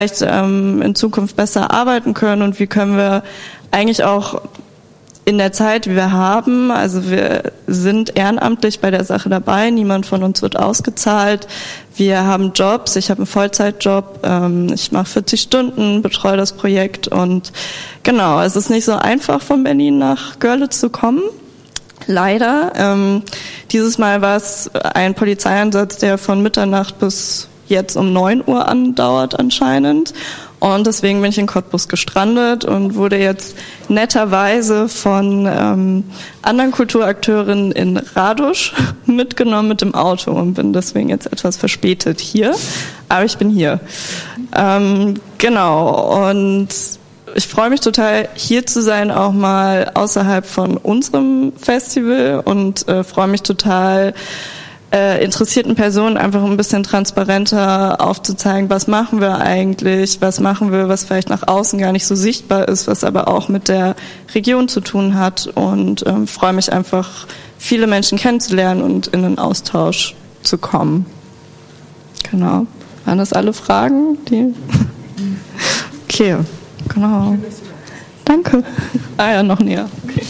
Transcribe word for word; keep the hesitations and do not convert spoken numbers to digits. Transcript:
vielleicht ähm, in Zukunft besser arbeiten können und wie können wir eigentlich auch in der Zeit, die wir haben, also wir sind ehrenamtlich bei der Sache dabei, niemand von uns wird ausgezahlt, wir haben Jobs, ich habe einen Vollzeitjob, ähm, ich mache vierzig Stunden, betreue das Projekt und genau, es ist nicht so einfach von Berlin nach Görlitz zu kommen, leider. Ähm, dieses Mal war es ein Polizeieinsatz, der von Mitternacht bis jetzt um neun Uhr andauert anscheinend. Und deswegen bin ich in Cottbus gestrandet und wurde jetzt netterweise von ähm, anderen Kulturakteurinnen in Radusch mitgenommen mit dem Auto und bin deswegen jetzt etwas verspätet hier. Aber ich bin hier. Ähm, genau. Und ich freue mich total, hier zu sein, auch mal außerhalb von unserem Festival und äh, freue mich total, Äh, interessierten Personen einfach ein bisschen transparenter aufzuzeigen, was machen wir eigentlich, was machen wir, was vielleicht nach außen gar nicht so sichtbar ist, was aber auch mit der Region zu tun hat und ähm, freue mich einfach, viele Menschen kennenzulernen und in den Austausch zu kommen. Genau. Waren das alle Fragen? Die? Okay, genau. Danke. Ah ja, noch näher. Okay.